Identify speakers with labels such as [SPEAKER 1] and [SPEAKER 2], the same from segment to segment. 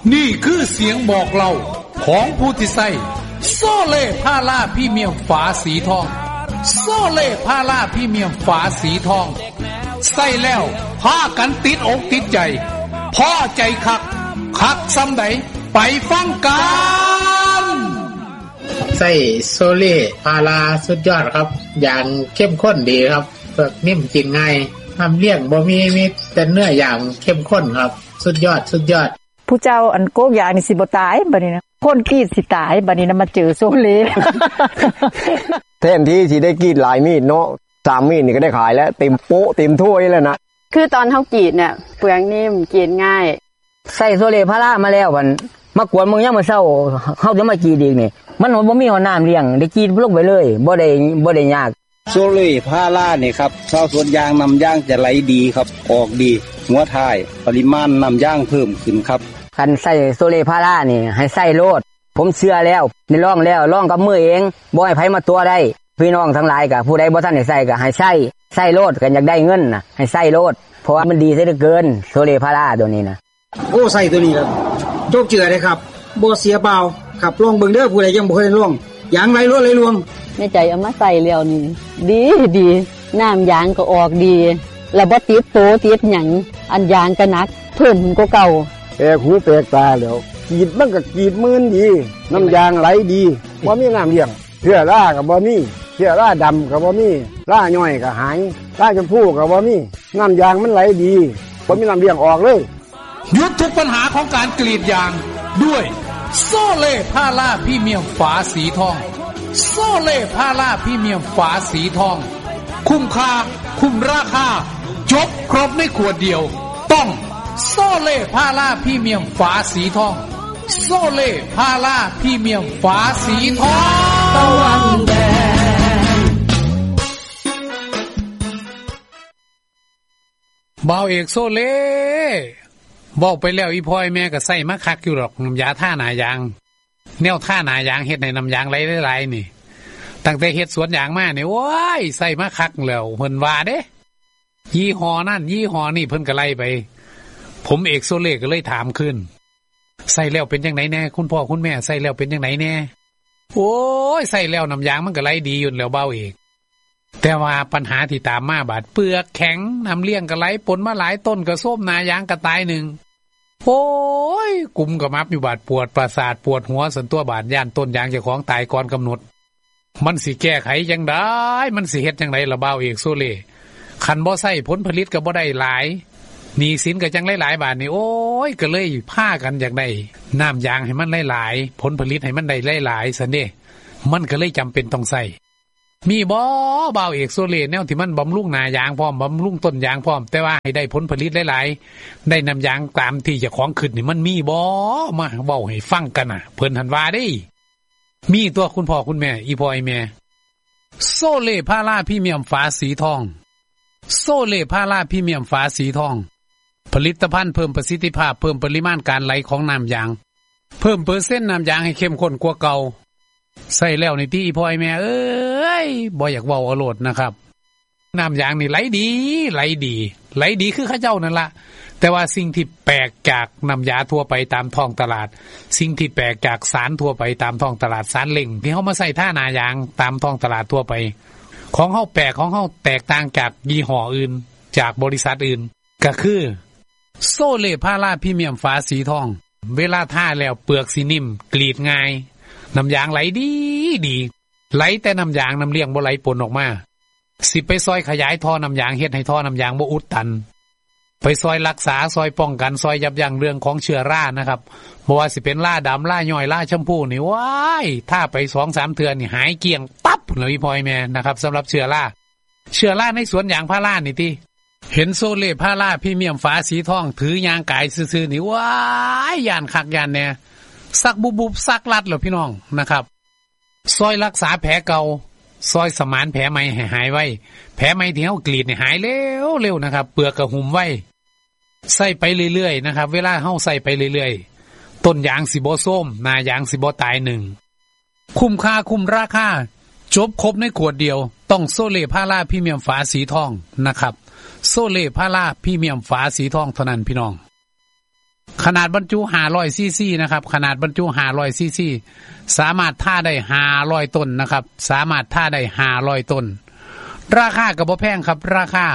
[SPEAKER 1] นี่คือเสียงบอกเล่าของผู้ที่ใส่โซเล่พาราพรีเมียมฝาสีทองโซเล่พาราพรีเมียมฝาสีทองใส่แล้วพากันติดอกติดใจพอใจคักซ้ำใดไปฟังกัน
[SPEAKER 2] ใส่โซเล่พาราสุดยอดครับอย่างเข้มข้นดีครับเปลือกนิ่มกินง่ายทำเลี้ยงบ่มีแต่เนื้ออย่างเข้มข้นครับสุดยอด
[SPEAKER 3] ผู้เจ้าอันโกกยานี่สิบ่ตายบัดนี้นะคนกรีดสิตายบัดนี้นะมาเจอโซเล่
[SPEAKER 4] แทนที่สิได้กรีดหลายมีดเนาะ3มีดนี่ก็ได้ขายแล้วเต็มโป๊ะเต็มถ้วยแล้วนะ
[SPEAKER 5] คือตอนเฮากรีดเนี่ยเปลือกนิ่มกินง่าย
[SPEAKER 6] ใส่โซเล่พารามาแล้วมันมากวนมึงยังมาเช้าเฮาจะมากรีดอีกนี่มันบ่มีน้ำเลี้ยงได้กรีดลงไปเลยบ่ได้ยาก
[SPEAKER 7] โซเล่พารานี่ครับชาวสวนยางนำยางจะไหลดีครับออกดีหัวท้ายปริมาณนำยางเพิ่มขึ้นครับ
[SPEAKER 6] คันใส่โซเล่พารานี่ให้ใส่โลดผมเชื่อแล้วนี่ลองกับมือเองบ่ให้ไผมาตัวได้พี่น้องทั้งหลายก็ผู้ใดบ่ทันได้ใส่ก็ให้ใส่โลดกันอยากได้เงินน่ะให้ใส่โลดเพราะว่ามันดีซะเหลือเกินโซเล่พาราตัวนี้นะ
[SPEAKER 8] โอ้ใส่ตัวนี้ครับโจกเจือเลยครับบ่เสียเปล่าครับลองเบิ่งเด้อผู้ใดยังบ่เคยลองยางไหลรวดไหลรวง
[SPEAKER 5] ในใจเอามาใส่แล้วนี่ดีน้ำยางก็ออกดีแล้วบ่ติดโตติดหยังอันยางก็หนักเพิ่มขึ้นกว่าเก่า
[SPEAKER 4] แปลกหูแปลกตาแล้วกรีดมันก็กรีดมืนดีน้ำยางไหลดีบ่มีน้ำเลี้ยงเชื้อราก็บ่มีเชื้อราดำก็บ่มีราย่อยก็หายราชมพูก็บ่มีน้ำยางมันไหลดีบ่มีน้ำเลี้ยงออกเลย
[SPEAKER 1] หยุดทุกปัญหาของการกรีดยางด้วยโซเล่พาราพรีเมียมฝาสีทองโซเล่พาราพรีเมียมฝาสีทองคุ้มค่าคุ้มราคาจบครบในขวดเดียวต้องโซเล่พาราพรีเมียมฝาสีทองโซเล่พาราพรีเมียมฝาสีทองตะวันแดงบ่าวเอกโซเล่บอกไปแล้วอีพ่อยแม่ก็ใส่มาคักอยู่หรอกน้ำยาท่าหนายางแนวท่าหนายางเฮ็ดในน้ำยางไหลๆนี่ตั้งแต่เฮ็ดสวนยางมาเนี่ยโอ้ยใส่มาคักแล้วเพิ่นว่าเด้ยี่ห้อนั่นยี่ห้อนี่เพิ่นก็ไล่ไปผมเอกโซเล่ก็เลยถามขึ้นใส่แล้วเป็นจังไดแน่คุณพ่อคุณแม่ใส่แล้วเป็นจังไดแน่โอ้ยใส่แล้วน้ำยางมันก็ไหลดีอยู่แล้วเบาเอกแต่ว่าปัญหาที่ตามมาบาดเปลือกแข็งน้ำเลี้ยงก็ไหลปนมาหลายต้นก็ส้มนายางก็ตายหนึ่งโอ้ยกุมกับมับอยู่บาดปวดประสาทปวดหัวสันตัวบาดย่านต้นยางเจ้าของตายก่อนกำหนดมันสิแก้ไขจังได๋มันสิเฮ็ดจังได๋ล่ะบ่าวเอกโซเล่คันบ่ใส่ผลผลิตก็บ่ได้หลายหนี้สินก็จังหลายๆบาทนี่โอ้ยก็เลยพากันอยากได้น้ำยางให้มันหลายๆผลผลิตให้มันได้หลายๆซั่นเด้มันก็เลยจำเป็นต้องใส่มีบ่บ่าวเอกโซเล่แนวที่มันบำรุงหน้ายางพร้อมบำรุงต้นยางพร้อมแต่ว่าให้ได้ผลผลิตหลายๆได้น้ำยางตามที่เจ้าของขึ้นนี่มันมีบ่มาเว้าให้ฟังกันน่ะเพิ่นหันว่าเด้มีตัวคุณพ่อคุณแม่อีพ่ออีแม่โซเล่พาราพรีเมียมฝาสีทองโซเล่พาราพรีเมียมฝาสีทองผลิตภัณฑ์เพิ่มประสิทธิภาพเพิ่มปริมาณการไหลของน้ำยางเพิ่มเปอร์เซ็นต์น้ำยางให้เข้มข้นกว่าเก่าใส่แล้วในที่อีพ่ออีแม่เอ้ยบ่อยากเว้าเอาโลดนะครับน้ำยางนี่ไหลดีคือข้าเจ้านั่นล่ะแต่ว่าสิ่งที่แปลกจากน้ำยาทั่วไปตามท้องตลาดสิ่งที่แปลกจากสารทั่วไปตามท้องตลาดสารเล่งที่เฮามาใส่ท่าหน้ายางตามท้องตลาดทั่วไปของเฮาแปลกของเฮาแตกต่างจากยี่ห้ออื่นจากบริษัทอื่นก็คือโซเล่พาราพรีเมียมฝาสีทองเวลาท่าแล้วเปลือกสีนิ่มกรีดง่ายน้ำยางไหลดีไหลแต่น้ำยางน้ำเลี้ยงบ่ไหลปนออกมาสิไปซอยขยายท่อน้ำยางเฮ็ดให้ท่อน้ำยางบ่อุดตันไปซอยรักษาซอยป้องกันซอยยับยั้งเรื่องของเชื้อรานะครับบ่ว่าสิเป็นราดำราย่อยราชมพูนี่ว้ายถ้าไป 2-3 เทื่อนี่หายเกลี้ยงปั๊บเลยพี่พ่อแม่นะครับสำหรับเชื้อราในสวนยางพารานี่ติเห็นโซเล่พาราพรีเมียมฝาสีทองถือยางกายซื่อๆนี่ว้ายย่านคักย่านแน่ซักบุบซักลัดเหรอพี่น้องนะครับซอยรักษาแผลเก่าซอยสมานแผลใหม่ให้หายไวแผลใหม่ที่เฮากรีดนี่หายเร็วนะครับเปลือกก็หุ้มไว้ใส่ไปเรื่อยๆนะครับเวลาเฮาใส่ไปเรื่อยๆต้นยางสิบ่ส้มหน้ายางสิบ่ตายหนึ่งคุ้มค่าคุ้มราคาจบครบในขวดเดียวต้องโซเล่พาราพรีเมียมฝาสีทองนะครับโซเล่พาราพรีเมียมฝาสีทองเท่านั้นพี่น้องขนาดบรรจุ500ซีซีนะครับขนาดบรรจุ500ซีซีสามารถท่าได้500ต้นนะครับสามารถท่าได้500ต้นราคาก็บ่แพงครับราคา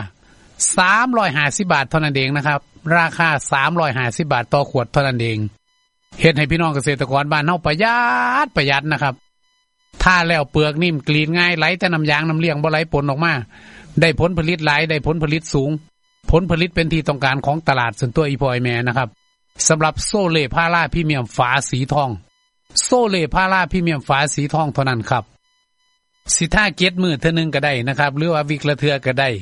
[SPEAKER 1] 350 บาทเท่านั้นเองนะครับราคา350 บาทต่อขวดเท่านั้นเองเฮ็ดให้พี่น้องเกษตรกรบ้านเฮาประหยัดนะครับท่าแล้วเปลือกนิ่มกรีดง่ายไหลแต่น้ำยางน้ำเลี้ยงบ่ไหลปนออกมาได้ผลผลิตหลายได้ผลผลิตสูงผลผลิตเป็นที่ต้องการของตลาดส่วนตัวอีพอยแม่นะครับสำหรับโซเล่พาราพรีเมียมฝาสีทองโซเล่พาราพรีเมียมฝาสีทองเท่านั้นครับสิท่าเกียรติมือเทื่อนึงก็ได้นะครับหรือว่าวิกละเทื่อก็ได้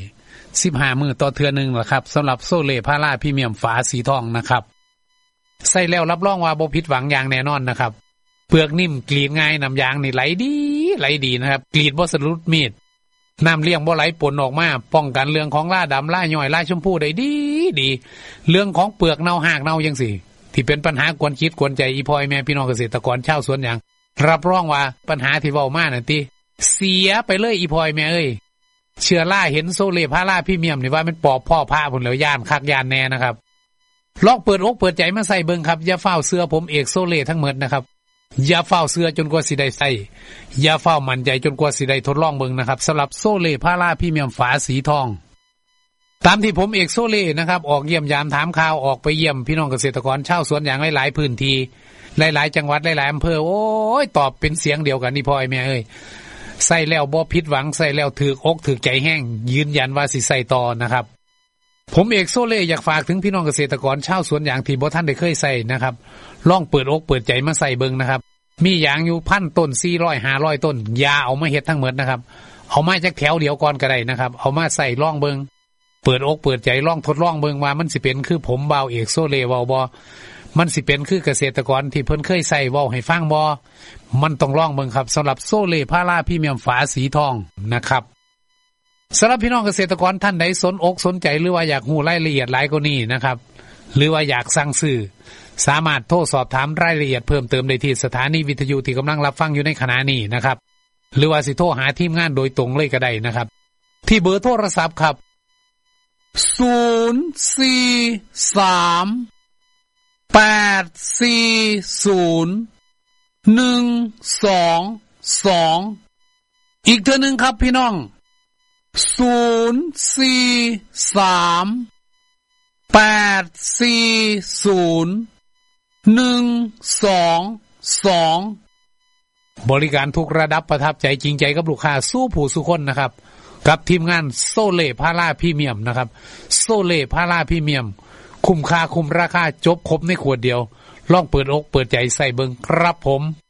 [SPEAKER 1] 15มื้อต่อเทื่อนึงล่ะครับสำหรับโซเล่พาราพรีเมียมฝาสีทองนะครับใส่แล้วรับรองว่าบ่ผิดหวังอย่างแน่นอนนะครับเปลือกนิ่มกรีดง่ายน้ำยางนี่ไหลดีนะครับกรีดบ่สะดุดมีดน้ำเลี้ยงบ่ไหลปนออกมาป้องกันเรื่องของล่าดำล่าย่อยล่าชมพูได้ดีเรื่องของเปลือกเน่าหากเน่าจังซี่ที่เป็นปัญหากวนคิดกวนใจอีพ่อแม่พี่น้องเกษตรกรชาวสวนยางรับรองว่าปัญหาที่เว้ามานั่นติเสียไปเลยอีพ่อแม่เอ้ยเชื้อราเห็นโซเล่พาราพรีเมียมนี่ว่ามันปอบพ่อพาพุ่นแล้วย่านคักย่านแน่นะครับลองเปิดอกเปิดใจมาใส่เบิ่งครับอย่าเฝ้าเสื้อผมเอกโซเล่ทั้งหมดนะครับอย่าเฝ้าเสื้อจนกว่าสิได้ใส่อย่าเฝ้ามั่นใจจนกว่าสิได้ทดลองเบิ่งนะครับสำหรับโซเล่พาราพรีเมียมฝาสีทองตามที่ผมเอกโซเล่นะครับออกเยี่ยมยามถามข่าวออกไปเยี่ยมพี่น้องเกษตรกรชาวสวนยางหลายๆพื้นที่หลายๆจังหวัดหลายๆอำเภอโอ้ยตอบเป็นเสียงเดียวกันนี่พ่อแม่เอ้ยใส่แล้วบ่ผิดหวังใส่แล้วถูกอกถูกใจแห้งยืนยันว่าสิใส่ต่อนะครับผมเอกโซเล่อยากฝากถึงพี่น้องเกษตรกรชาวสวนยางที่บ่ทันได้เคยใส่นะครับลองเปิดอกเปิดใจมาใส่เบิ่งนะครับมียางอยู่1,000 ต้น400 500ต้นอย่าเอามาเฮ็ดทั้งหมดนะครับเอามาจากแถวเดียวก่อนก็ได้นะครับเอามาใส่ลองเบิ่งเปิดอกเปิดใจลองทดลองเบิ่งว่ามันสิเป็นคือผมบ่าวเอกโซเล่เว้าบ่มันสิเป็นคือเกษตรกรที่เพิ่นเคยใส่เว้าให้ฟังบ่มันต้องลองเบิ่งครับสำหรับโซเล่พาราพรีเมียมฝาสีทองนะครับสำหรับพี่น้องเกษตรกรท่านใดสนอกสนใจหรือว่าอยากรู้รายละเอียดหลายกว่านี้นะครับหรือว่าอยากสั่งซื้อสามารถโทรสอบถามรายละเอียดเพิ่มเติมได้ที่สถานีวิทยุที่กำลังรับฟังอยู่ในขณะนี้นะครับหรือว่าสิโทรหาทีมงานโดยตรงเลยก็ได้นะครับที่เบอร์โทรศัพท์ครับ043-840-122อีกเทื่อนึงครับพี่น้อง043-840-122บริการทุกระดับประทับใจจริงใจกับลูกค้าสู้ผู้สู้คนนะครับกับทีมงานโซเล่พาราพรีเมียมนะครับโซเล่พาราพรีเมียมคุ้มค่าคุ้มราคาจบครบในขวดเดียวลองเปิดอกเปิดใจใส่เบิ่งครับผม